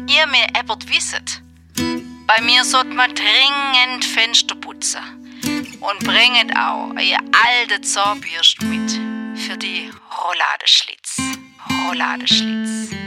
ihr mir etwas wisset, bei mir sollt man dringend Fenster putzen. Und bringet auch euer alte Zahnbürste mit für die Rouladeschlitz.